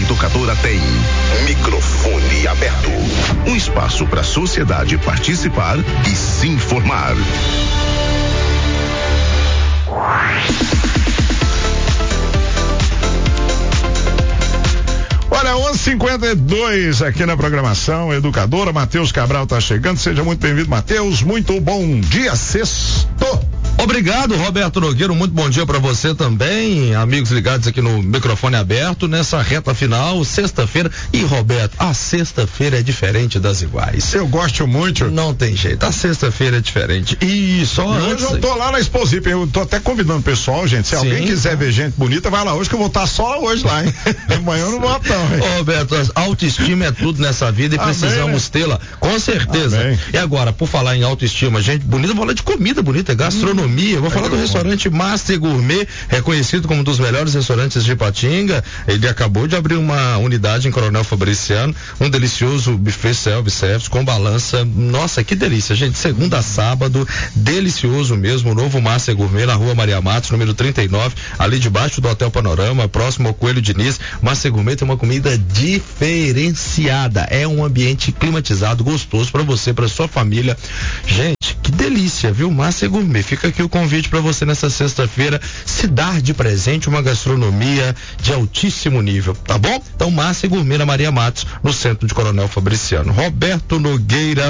Educadora tem microfone aberto. Um espaço para a sociedade participar e se informar. Olha, 11:52 aqui na programação Educadora. Matheus Cabral tá chegando. Seja muito bem-vindo, Matheus. Muito bom dia, sexto. Obrigado, Roberto Nogueira, muito bom dia para você também, amigos ligados aqui no microfone aberto, nessa reta final, sexta-feira. E, Roberto, a sexta-feira é diferente das iguais. Eu gosto muito. Não tem jeito, a sexta-feira é diferente. E só antes... Hoje eu tô lá na Exposip, eu tô até convidando o pessoal, gente, se alguém quiser ver gente bonita, vai lá hoje que eu vou estar só hoje lá, hein? Amanhã eu não vou não, hein? Ô, Roberto, a autoestima é tudo nessa vida e precisamos tê-la, com certeza. Amém. E agora, por falar em autoestima, gente bonita, eu vou falar de comida bonita, gastronomia. Eu vou falar do restaurante Master Gourmet, reconhecido como um dos melhores restaurantes de Ipatinga. Ele acabou de abrir uma unidade em Coronel Fabriciano, um delicioso buffet self-service com balança. Nossa, que delícia, gente. Segunda a sábado, delicioso mesmo. O novo Master Gourmet na Rua Maria Matos, número 39, ali debaixo do Hotel Panorama, próximo ao Coelho Diniz. Master Gourmet tem uma comida diferenciada. É um ambiente climatizado, gostoso para você, para sua família. Gente, que delícia, viu? Master Gourmet. Fica aqui o convite para você nessa sexta-feira se dar de presente uma gastronomia de altíssimo nível, tá bom? Então, Master Gourmet na Maria Matos, no centro de Coronel Fabriciano. Roberto Nogueira.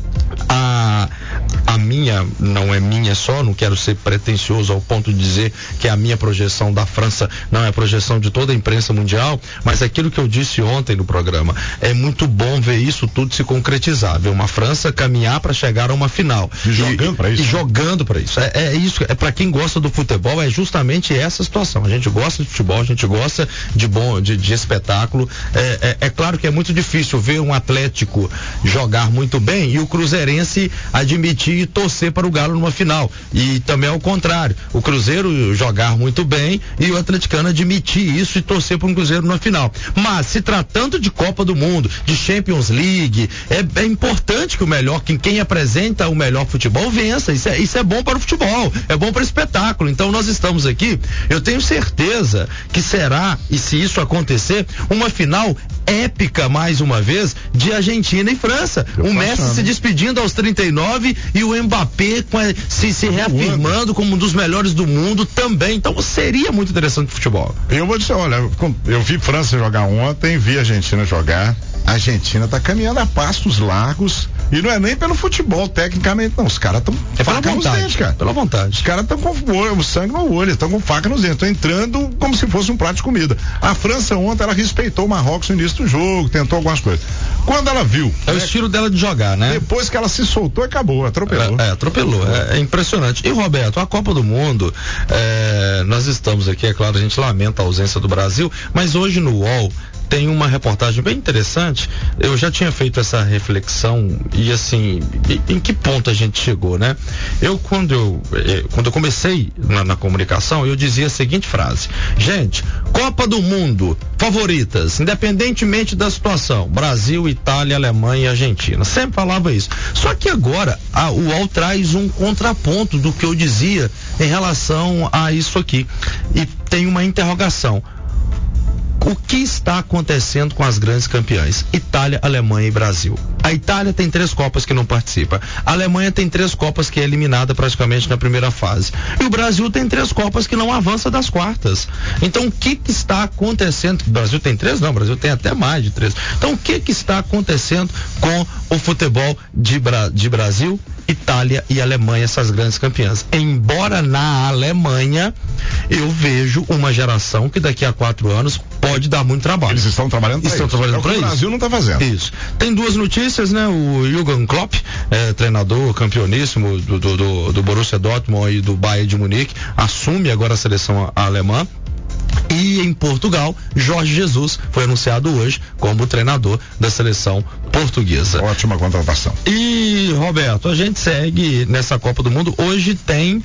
A minha, não é minha só, não quero ser pretensioso ao ponto de dizer que a minha projeção da França não é a projeção de toda a imprensa mundial, mas aquilo que eu disse ontem no programa, é muito bom ver isso tudo se concretizar, ver uma França caminhar para chegar a uma final. E jogando para isso. E jogando para isso. É isso, é para quem gosta do futebol, é justamente essa situação. A gente gosta de futebol, a gente gosta de espetáculo. É claro que é muito difícil ver um Atlético jogar muito bem e o Cruzeirense admitir e torcer para o Galo numa final. E também ao contrário, o Cruzeiro jogar muito bem e o atleticano admitir isso e torcer para um Cruzeiro numa final. Mas se tratando de Copa do Mundo, de Champions League, é importante que o melhor, quem apresenta o melhor futebol vença. Isso é bom para o futebol, é bom para o espetáculo. Então nós estamos aqui, eu tenho certeza que será, e se isso acontecer, uma final épica mais uma vez de Argentina e França. O Messi se despedindo aos 39 e o Mbappé se reafirmando como um dos melhores do mundo também. Então seria muito interessante o futebol. Eu vou dizer, olha, eu vi França jogar ontem, vi a Argentina jogar. A Argentina tá caminhando a passos largos e não é nem pelo futebol, tecnicamente não, os caras estão faca nos dentes, cara. Pela vontade. Os caras estão com o sangue no olho, estão com faca nos dentes, estão entrando como se fosse um prato de comida. A França ontem, ela respeitou o Marrocos no início do jogo, tentou algumas coisas. Quando ela viu... É o estilo dela de jogar, né? Depois que ela se soltou, acabou, atropelou. Atropelou, é impressionante. E, Roberto, a Copa do Mundo, nós estamos aqui, é claro, a gente lamenta a ausência do Brasil, mas hoje no UOL tem uma reportagem bem interessante. Eu já tinha feito essa reflexão e assim, em que ponto a gente chegou, né? Quando eu comecei na comunicação, eu dizia a seguinte frase: gente, Copa do Mundo, favoritas, independentemente da situação, Brasil, Itália, Alemanha e Argentina. Sempre falava isso. Só que agora o UOL traz um contraponto do que eu dizia em relação a isso aqui. E tem uma interrogação. O que está acontecendo com as grandes campeãs? Itália, Alemanha e Brasil. A Itália tem 3 Copas que não participa. A Alemanha tem 3 Copas que é eliminada praticamente na primeira fase. E o Brasil tem 3 Copas que não avança das quartas. Então o que está acontecendo? O Brasil tem 3? Não, o Brasil tem até mais de 3. Então o que está acontecendo com o futebol de Brasil, Itália e Alemanha, essas grandes campeãs? Embora na Alemanha eu vejo uma geração que daqui a 4 anos pode dar muito trabalho. Eles estão trabalhando para isso. O Brasil não está fazendo. Isso. Tem 2 notícias, né? O Jürgen Klopp, treinador campeoníssimo do Borussia Dortmund e do Bayern de Munique, assume agora a seleção alemã. E em Portugal, Jorge Jesus foi anunciado hoje como treinador da seleção portuguesa. Ótima contratação. E, Roberto, a gente segue nessa Copa do Mundo. Hoje tem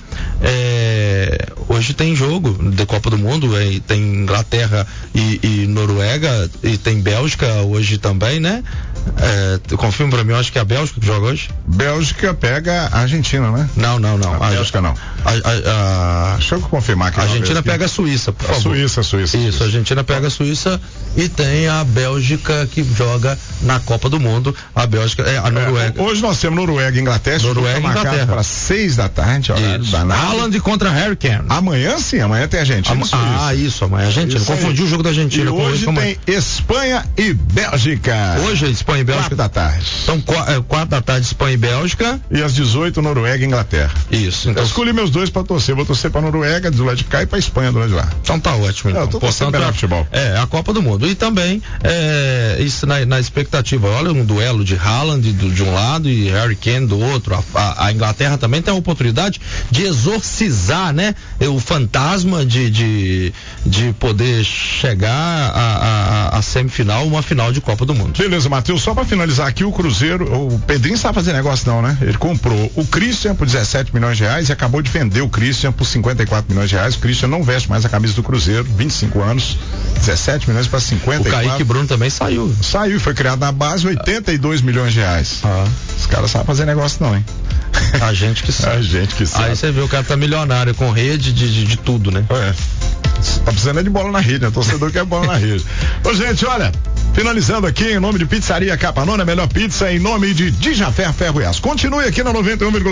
jogo da Copa do Mundo, tem Inglaterra e Noruega, e tem Bélgica hoje também, né? Confirma pra mim, eu acho que é a Bélgica que joga hoje. Bélgica pega a Argentina, né? Não. A Bélgica não. Deixa eu confirmar aqui. A Argentina pega a Suíça, por favor. Suíça. Suíça. Isso, a Argentina pega a Suíça e tem a Bélgica que joga na Copa do Mundo. A Bélgica é a Noruega. Hoje nós temos Noruega e Inglaterra. Noruega e Inglaterra. Para 6 da tarde. Haaland contra Harry Kane. Amanhã sim, amanhã tem Argentina. Isso, amanhã é Argentina. Confundi o jogo da Argentina e com hoje tem Espanha e Bélgica. Hoje é Espanha e Bélgica. 4 da tarde. Então 4 da tarde Espanha e Bélgica. E às 18 Noruega e Inglaterra. Isso. Então, eu escolhi meus dois para torcer. Vou torcer para Noruega do lado de cá e para Espanha do lado de lá. Então tá ótimo. Então. Eu tô torcendo pelo futebol. A Copa do Mundo. E também isso na expectativa. Olha, um duelo de Haaland de um lado e Harry Kane do outro. A Inglaterra também tem a oportunidade de exorcizar, né? O fantasma de poder chegar à semifinal, uma final de Copa do Mundo. Beleza, Matheus, só para finalizar aqui, o Cruzeiro, o Pedrinho sabe fazer negócio não, né? Ele comprou o Christian por 17 milhões de reais e acabou de vender o Christian por 54 milhões de reais. O Christian não veste mais a camisa do Cruzeiro, 25 anos, 17 milhões para 54. O Kaique Bruno também saiu. Saiu, foi criado na base, 82 milhões de reais. Os caras sabem fazer negócio não, hein? A gente que sabe. A gente que sabe. Aí você vê, o cara tá milionário, com rede de tudo, né? Tá precisando de bola na rede, né? O torcedor quer bola na rede. Ô, gente, olha, finalizando aqui, em nome de Pizzaria Capanona, a melhor pizza, em nome de Dijafé Ferro e Aço. Continue aqui na 91,7.